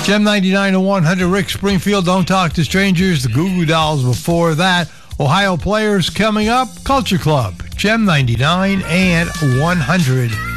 Gem 99 to 100, Rick Springfield, Don't Talk to Strangers, the Goo Goo Dolls before that. Ohio Players coming up, Culture Club, Gem 99 and 100.